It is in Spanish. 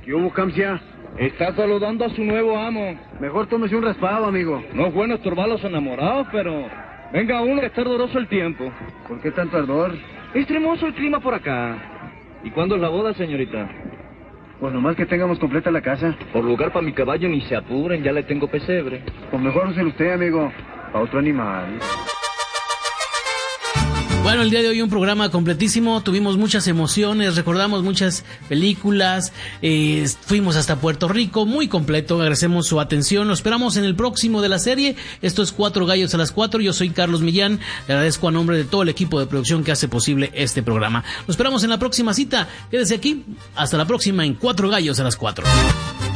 ¿Qué hubo, Camcia? Está saludando a su nuevo amo. Mejor tómese un raspado, amigo. No es bueno estorbar a los enamorados, pero... Venga uno, que está ardoroso el tiempo. ¿Por qué tanto ardor? Es tremoso el clima por acá. ¿Y cuándo es la boda, señorita? Pues nomás que tengamos completa la casa. Por lugar para mi caballo ni se apuren, ya le tengo pesebre. Pues mejor úselo usted, amigo. Para otro animal. Bueno, el día de hoy un programa completísimo, tuvimos muchas emociones, recordamos muchas películas, fuimos hasta Puerto Rico, muy completo, agradecemos su atención, lo esperamos en el próximo de la serie. Esto es 4 Gallos a las 4, yo soy Carlos Millán, le agradezco a nombre de todo el equipo de producción que hace posible este programa. Lo esperamos en la próxima cita, quédese aquí, hasta la próxima en 4 Gallos a las 4.